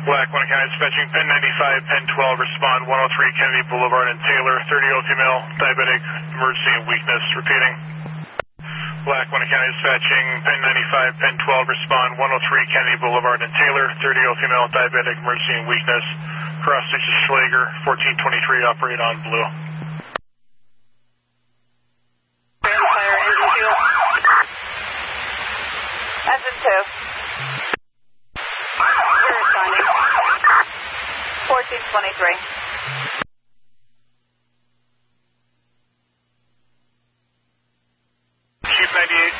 Black 1 County dispatching, Pen 95, Pen 12, respond 103 Kennedy Boulevard and Taylor, 30 female, diabetic, emergency and weakness. Repeating. Black 1 County dispatching, Pen 95, Pen 12, respond 103 Kennedy Boulevard and Taylor, 30 female, diabetic, emergency and weakness. Cross 6 Schlager, 1423, operate on blue. Fire engine fuel. Engine 2. You're responding. 1423. Chief 98.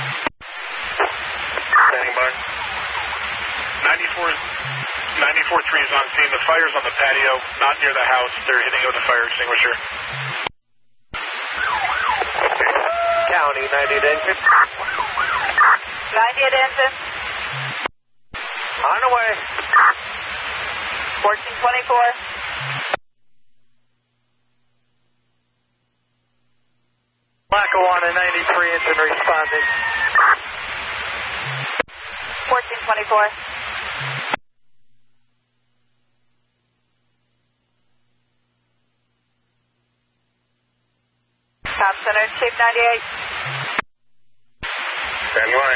Standing by. 94-3 is on scene. The fire's on the patio, not near the house. They're hitting it with a fire extinguisher. County, 98 engine. 98 engine. On the way. 1424. Lackawanna 93 engine responding. 1424. Top Center, Chief 98. Stand by.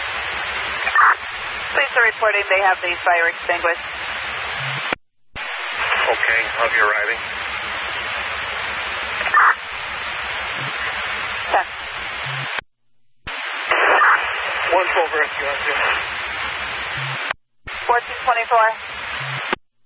Police are reporting they have the fire extinguished. Okay, I'll be arriving. 10. 112 rescue on 1424.